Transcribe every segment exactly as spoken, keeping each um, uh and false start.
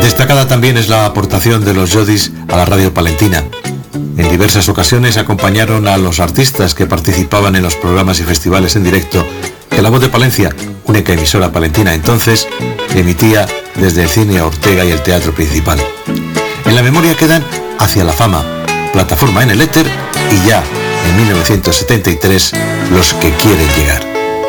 Destacada también es la aportación de los Yodis a la radio palentina. En diversas ocasiones acompañaron a los artistas que participaban en los programas y festivales en directo que La Voz de Palencia, única emisora palentina entonces, emitía desde el Cine Ortega y el Teatro Principal. En la memoria quedan Hacia la Fama, Plataforma en el Éter y ya, en mil novecientos setenta y tres, Los que quieren llegar.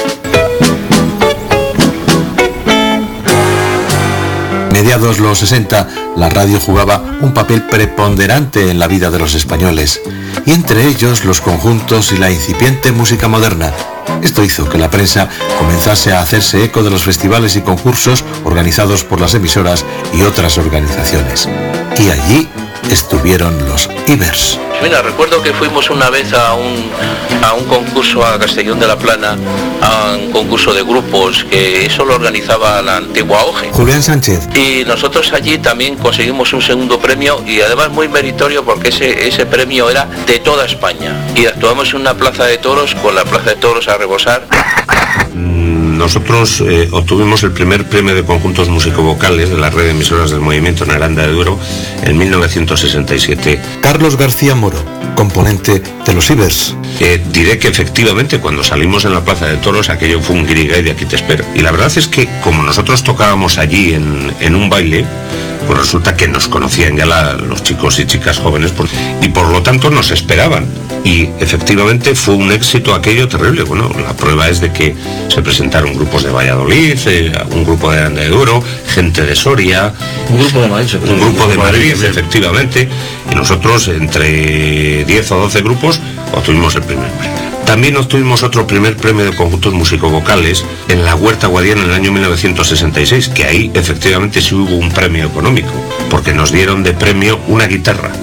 Mediados los sesenta, la radio jugaba un papel preponderante en la vida de los españoles, y entre ellos los conjuntos y la incipiente música moderna. Esto hizo que la prensa comenzase a hacerse eco de los festivales y concursos organizados por las emisoras y otras organizaciones. Y allí estuvieron los Ibers. Mira, recuerdo que fuimos una vez a un, a un concurso a Castellón de la Plana, a un concurso de grupos, que eso lo organizaba la antigua O G E. Julián Sánchez. Y nosotros allí también conseguimos un segundo premio y además muy meritorio porque ese, ese premio era de toda España. Y actuamos en una plaza de toros con la plaza de toros a rebosar. Nosotros eh, obtuvimos el primer premio de conjuntos musicovocales de la red de emisoras del movimiento en Aranda de Duero en mil novecientos sesenta y siete. Carlos García Moro, componente de los Ibers. Eh, diré que efectivamente cuando salimos en la plaza de toros aquello fue un guirigay de aquí te espero. Y la verdad es que como nosotros tocábamos allí en, en un baile, pues resulta que nos conocían ya la, los chicos y chicas jóvenes por, y por lo tanto nos esperaban. Y efectivamente fue un éxito aquello terrible. Bueno, la prueba es de que se presentaron grupos de Valladolid, eh, un grupo de Aranda de Duero, gente de Soria, un grupo de Madrid, un grupo de Madrid, efectivamente, y nosotros entre diez o doce grupos obtuvimos el primer premio. También obtuvimos otro primer premio de conjuntos musicovocales en la Huerta Guadiana en el año mil novecientos sesenta y seis, que ahí efectivamente sí hubo un premio económico, porque nos dieron de premio una guitarra.